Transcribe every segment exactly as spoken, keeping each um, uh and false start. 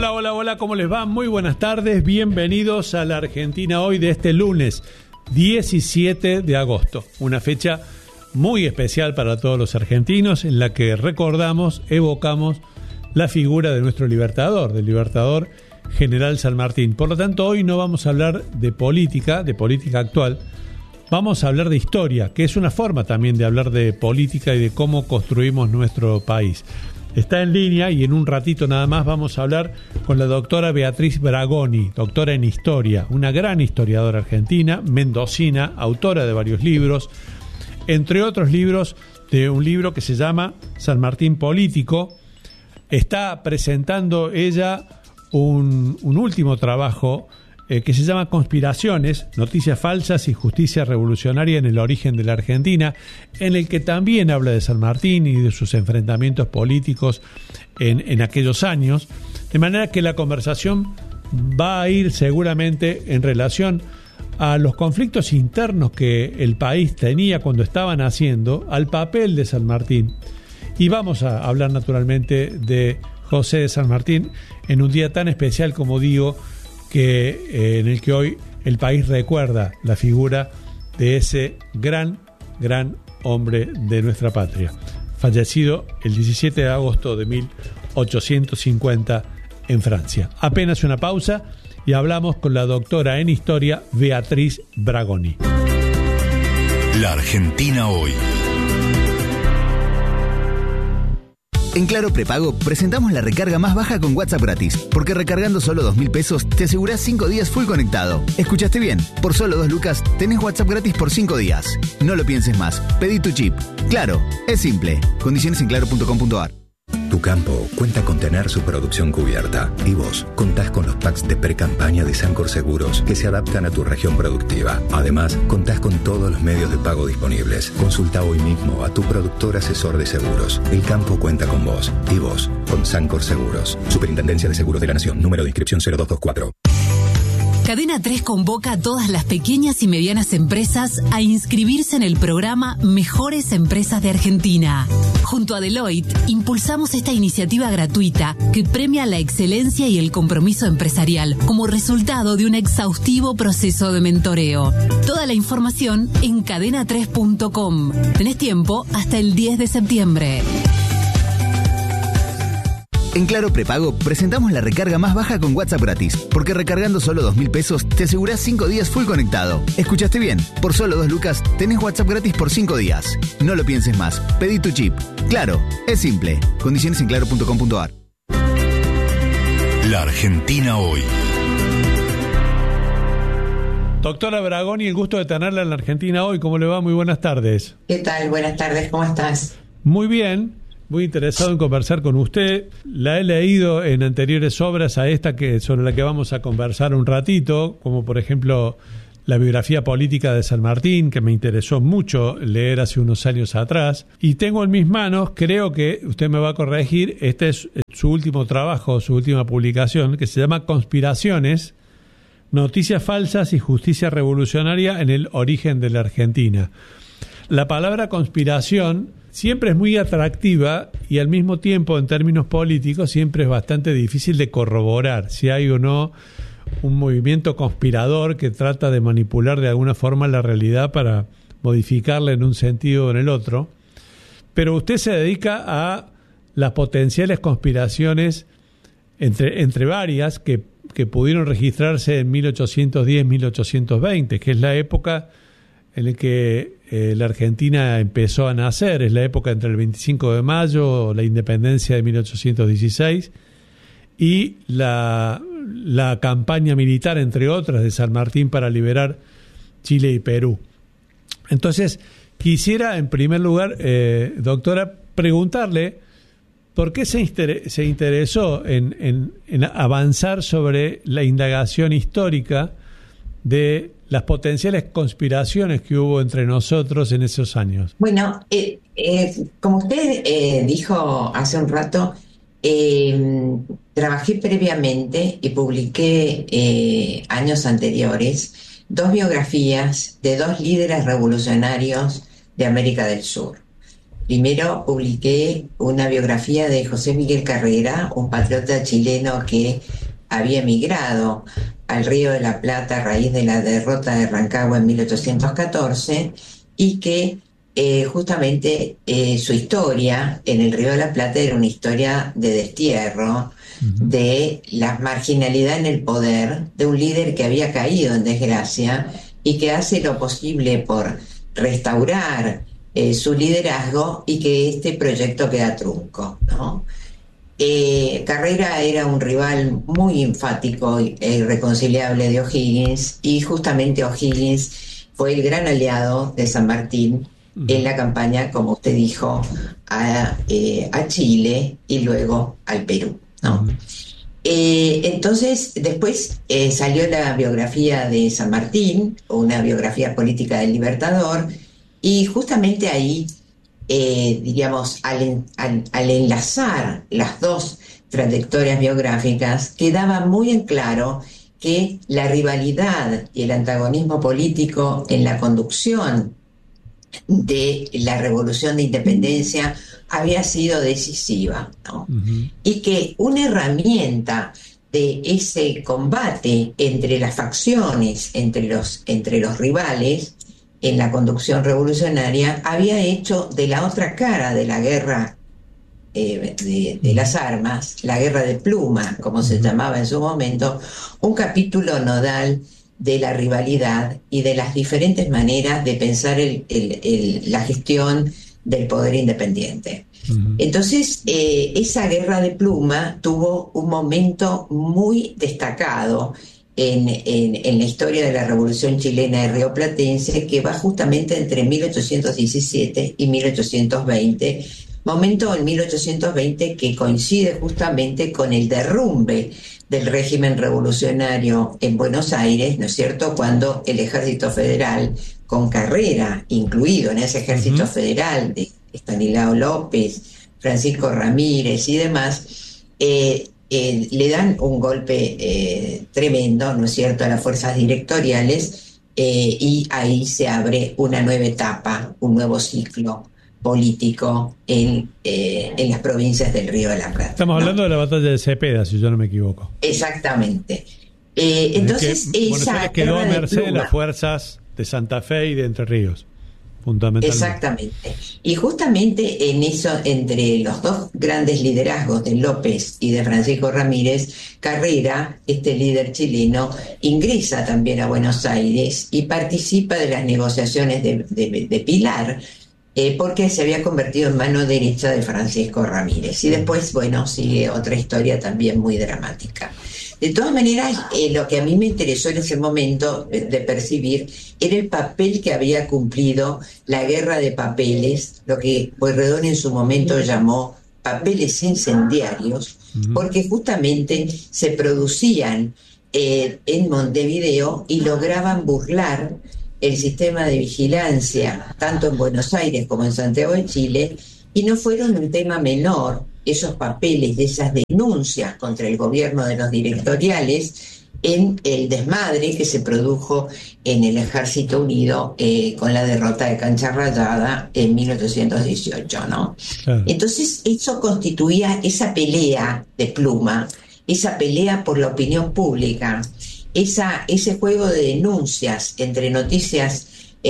Hola, hola, hola, ¿cómo les va? Muy buenas tardes, bienvenidos a la Argentina Hoy de este lunes diecisiete de agosto, una fecha muy especial para todos los argentinos en la que recordamos, evocamos la figura de nuestro libertador, del libertador General San Martín. Por lo tanto, hoy no vamos a hablar de política, de política actual, vamos a hablar de historia, que es una forma también de hablar de política y de cómo construimos nuestro país. Está en línea y en un ratito nada más vamos a hablar con la doctora Beatriz Bragoni, doctora en historia, una gran historiadora argentina, mendocina, autora de varios libros, entre otros libros de un libro que se llama San Martín Político. Está presentando ella un, un último trabajo eh, que se llama Conspiraciones, Noticias Falsas y Justicia Revolucionaria en el Origen de la Argentina, en el que también habla de San Martín y de sus enfrentamientos políticos en, en aquellos años, de manera que la conversación va a ir seguramente en relación a los conflictos internos que el país tenía cuando estaba naciendo, al papel de San Martín, y vamos a hablar naturalmente de José de San Martín en un día tan especial, como digo, que eh, en el que hoy el país recuerda la figura de ese gran, gran hombre de nuestra patria, fallecido el diecisiete de agosto de mil ochocientos cincuenta en Francia. Apenas una pausa y hablamos con la doctora en historia Beatriz Bragoni. La Argentina Hoy. En Claro Prepago presentamos la recarga más baja con WhatsApp gratis, porque recargando solo dos mil pesos te asegurás cinco días full conectado. ¿Escuchaste bien? Por solo dos lucas tenés WhatsApp gratis por cinco días. No lo pienses más, pedí tu chip. Claro, es simple. Condiciones en claro punto com punto a r. Tu campo cuenta con tener su producción cubierta y vos contás con los packs de pre-campaña de Sancor Seguros que se adaptan a tu región productiva. Además, contás con todos los medios de pago disponibles. Consulta hoy mismo a tu productor asesor de seguros. El campo cuenta con vos y vos con Sancor Seguros. Superintendencia de Seguros de la Nación. Número de inscripción cero dos dos cuatro. Cadena tres convoca a todas las pequeñas y medianas empresas a inscribirse en el programa Mejores Empresas de Argentina. Junto a Deloitte, impulsamos esta iniciativa gratuita que premia la excelencia y el compromiso empresarial como resultado de un exhaustivo proceso de mentoreo. Toda la información en cadena tres punto com. Tenés tiempo hasta el diez de septiembre. En Claro Prepago presentamos la recarga más baja con WhatsApp gratis, porque recargando solo dos mil pesos te asegurás cinco días full conectado. ¿Escuchaste bien? Por solo dos lucas tenés WhatsApp gratis por cinco días. No lo pienses más, pedí tu chip. Claro, es simple. Condiciones en claro punto com punto a r. La Argentina Hoy. Doctora Bragoni, el gusto de tenerla en la Argentina Hoy. ¿Cómo le va? Muy buenas tardes. ¿Qué tal? Buenas tardes, ¿cómo estás? Muy bien. Muy interesado en conversar con usted. La he leído en anteriores obras a esta que sobre la que vamos a conversar un ratito, como por ejemplo la biografía política de San Martín, que me interesó mucho leer hace unos años atrás. Y tengo en mis manos, creo que usted me va a corregir, este es su último trabajo, su última publicación, que se llama Conspiraciones, Noticias Falsas y Justicia Revolucionaria en el Origen de la Argentina. La palabra conspiración siempre es muy atractiva y al mismo tiempo, en términos políticos, siempre es bastante difícil de corroborar si hay o no un movimiento conspirador que trata de manipular de alguna forma la realidad para modificarla en un sentido o en el otro. Pero usted se dedica a las potenciales conspiraciones entre, entre varias que, que pudieron registrarse en mil ochocientos diez a mil ochocientos veinte, que es la época en la que eh, la Argentina empezó a nacer. Es la época entre el veinticinco de mayo, la independencia de mil ochocientos dieciséis, y la, la campaña militar, entre otras, de San Martín para liberar Chile y Perú. Entonces, quisiera, en primer lugar, eh, doctora, preguntarle por qué se, inter- se interesó en, en, en avanzar sobre la indagación histórica de las potenciales conspiraciones que hubo entre nosotros en esos años. Bueno, eh, eh, como usted eh, dijo hace un rato, eh, trabajé previamente y publiqué eh, años anteriores dos biografías de dos líderes revolucionarios de América del Sur. Primero publiqué una biografía de José Miguel Carrera, un patriota chileno que había emigrado al Río de la Plata a raíz de la derrota de Rancagua en mil ochocientos catorce y que eh, justamente eh, su historia en el Río de la Plata era una historia de destierro, uh-huh. de la marginalidad en el poder, de un líder que había caído en desgracia y que hace lo posible por restaurar eh, su liderazgo y que este proyecto queda trunco, ¿no? Eh, Carrera era un rival muy enfático e irreconciliable de O'Higgins, y justamente O'Higgins fue el gran aliado de San Martín uh-huh. en la campaña, como usted dijo, a, eh, a Chile y luego al Perú, ¿no? Uh-huh. Eh, entonces, después eh, salió la biografía de San Martín, una biografía política del Libertador, y justamente ahí, eh, diríamos, al, al, al enlazar las dos trayectorias biográficas, quedaba muy en claro que la rivalidad y el antagonismo político en la conducción de la Revolución de Independencia había sido decisiva, ¿no? Uh-huh. Y que una herramienta de ese combate entre las facciones, entre los, entre los rivales en la conducción revolucionaria, había hecho de la otra cara de la guerra eh, de, de las armas, la guerra de pluma, como se llamaba en su momento, un capítulo nodal de la rivalidad y de las diferentes maneras de pensar el, el, el, la gestión del poder independiente. Uh-huh. Entonces, eh, esa guerra de pluma tuvo un momento muy destacado en, en, en la historia de la Revolución Chilena y rioplatense, que va justamente entre mil ochocientos diecisiete y mil ochocientos veinte, momento en mil ochocientos veinte que coincide justamente con el derrumbe del régimen revolucionario en Buenos Aires, ¿no es cierto?, cuando el Ejército Federal, con Carrera incluido en ese Ejército uh-huh. Federal de Estanislao López, Francisco Ramírez y demás, eh, eh, le dan un golpe eh, tremendo, ¿no es cierto?, a las fuerzas directoriales, eh, y ahí se abre una nueva etapa, un nuevo ciclo político en, eh, en las provincias del Río de la Plata. Estamos, ¿no?, hablando de la batalla de Cepeda, si yo no me equivoco. Exactamente. Eh, entonces, que esa Buenos Aires quedó a merced de las fuerzas de Santa Fe y de Entre Ríos, fundamentalmente. Exactamente. Y justamente en eso, entre los dos grandes liderazgos de López y de Francisco Ramírez, Carrera, este líder chileno, ingresa también a Buenos Aires y participa de las negociaciones de, de, de Pilar, Eh, porque se había convertido en mano derecha de Francisco Ramírez. Y después, bueno, sigue otra historia también muy dramática. De todas maneras, eh, lo que a mí me interesó en ese momento de, de percibir era el papel que había cumplido la guerra de papeles, lo que Pueyrredón en su momento llamó papeles incendiarios, uh-huh. porque justamente se producían eh, en Montevideo y lograban burlar el sistema de vigilancia, tanto en Buenos Aires como en Santiago de Chile, y no fueron un tema menor esos papeles de esas denuncias contra el gobierno de los directoriales en el desmadre que se produjo en el Ejército Unido eh, con la derrota de Cancha Rayada en mil ochocientos dieciocho, ¿no? Claro. Entonces eso constituía esa pelea de pluma, esa pelea por la opinión pública, Esa, ese juego de denuncias entre noticias,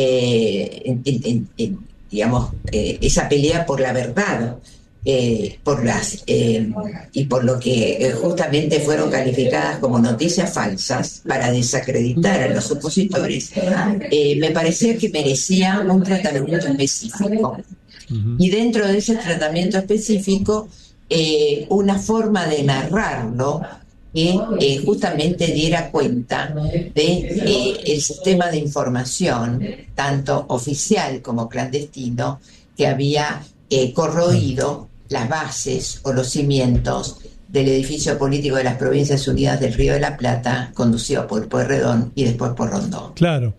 eh, en, en, en, digamos, eh, esa pelea por la verdad, eh, por las eh, y por lo que eh, justamente fueron calificadas como noticias falsas para desacreditar a los opositores, eh, me parecía que merecía un tratamiento específico. Uh-huh. Y dentro de ese tratamiento específico, eh, una forma de narrarlo que eh, justamente diera cuenta de eh, el sistema de información, tanto oficial como clandestino, que había eh, corroído las bases o los cimientos del edificio político de las Provincias Unidas del Río de la Plata, conducido por Pueyrredón y después por Rondón. Claro.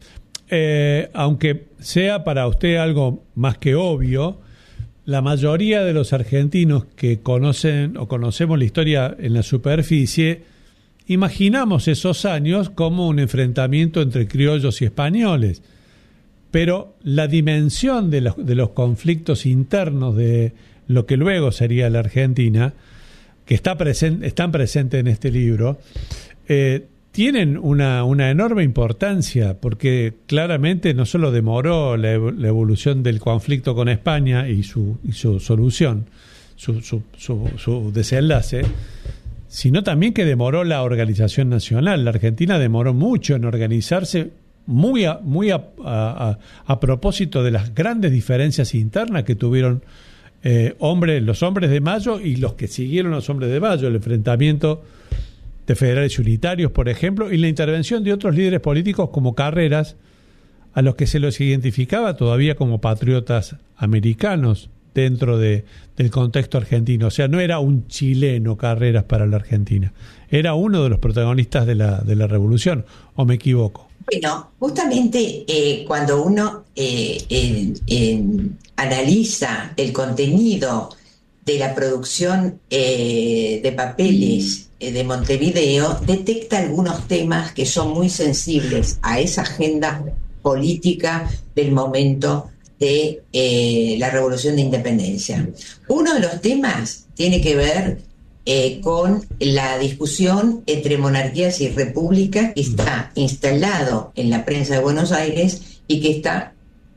Eh, aunque sea para usted algo más que obvio, la mayoría de los argentinos que conocen o conocemos la historia en la superficie, imaginamos esos años como un enfrentamiento entre criollos y españoles. pero la dimensión de los, de los conflictos internos de lo que luego sería la Argentina, que está presente, están presentes en este libro, eh, tienen una, una enorme importancia, porque claramente no solo demoró la, la evolución del conflicto con España y su, y su solución, su, su, su, su desenlace, sino también que demoró la organización nacional. La Argentina demoró mucho en organizarse, muy a, muy a, a, a propósito de las grandes diferencias internas que tuvieron eh, hombres, los hombres de Mayo y los que siguieron los hombres de Mayo, el enfrentamiento de federales y unitarios, por ejemplo, y la intervención de otros líderes políticos como Carreras, a los que se los identificaba todavía como patriotas americanos dentro de, del contexto argentino. O sea, no era un chileno Carreras para la Argentina, era uno de los protagonistas de la, de la revolución, ¿o me equivoco? Bueno, justamente eh, cuando uno eh, eh, eh, analiza el contenido de la producción eh, de papeles eh, de Montevideo, detecta algunos temas que son muy sensibles a esa agenda política del momento de eh, la Revolución de Independencia. Uno de los temas tiene que ver eh, con la discusión entre monarquías y repúblicas que está instalado en la prensa de Buenos Aires y que está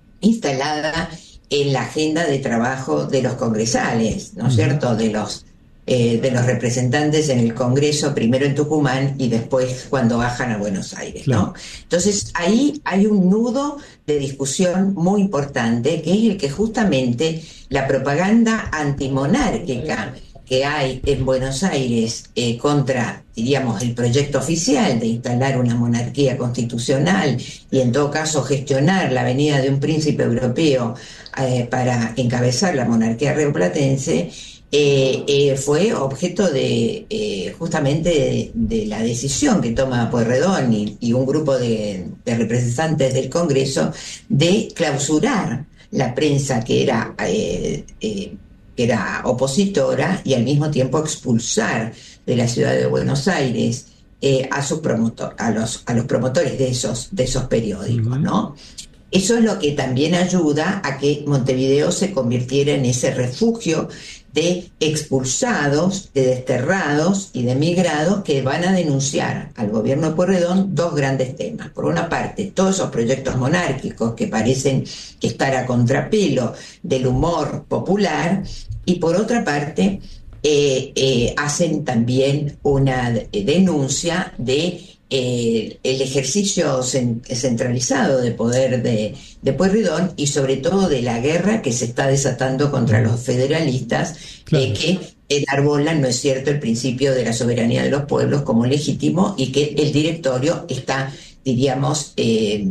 instalada en la agenda de trabajo de los congresales, ¿no es cierto?, de los eh, de los representantes en el Congreso, primero en Tucumán y después cuando bajan a Buenos Aires, ¿no? Entonces ahí hay un nudo de discusión muy importante, que es el que justamente la propaganda antimonárquica que hay en Buenos Aires eh, contra, diríamos, el proyecto oficial de instalar una monarquía constitucional y en todo caso gestionar la venida de un príncipe europeo eh, para encabezar la monarquía rioplatense, eh, eh, fue objeto de eh, justamente de, de la decisión que toma Pueyrredón y, y un grupo de, de representantes del Congreso de clausurar la prensa que era eh, eh, que era opositora y al mismo tiempo expulsar de la ciudad de Buenos Aires eh, a sus promotor, a los a los promotores de esos de esos periódicos, ¿no? Eso es lo que también ayuda a que Montevideo se convirtiera en ese refugio de expulsados, de desterrados y de migrados que van a denunciar al gobierno de Pueyrredón dos grandes temas. Por una parte, todos esos proyectos monárquicos que parecen estar a contrapelo del humor popular, y por otra parte, eh, eh, hacen también una denuncia de Eh, el ejercicio cen- centralizado de poder de, de Pueyrredón y sobre todo de la guerra que se está desatando contra los federalistas, claro. eh, que enarbolan, ¿no es cierto?, el principio de la soberanía de los pueblos como legítimo, y que el directorio está, diríamos, eh,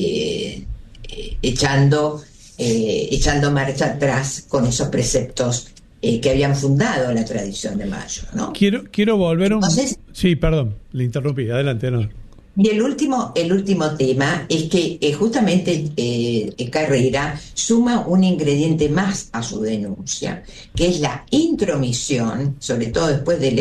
eh, eh, echando, eh, echando marcha atrás con esos preceptos Eh, que habían fundado la tradición de Mayo, ¿no? Quiero, quiero volver un... Entonces, sí, perdón, le interrumpí, adelante, no. Y el último, el último tema es que eh, justamente eh, Carrera suma un ingrediente más a su denuncia, que es la intromisión, sobre todo después del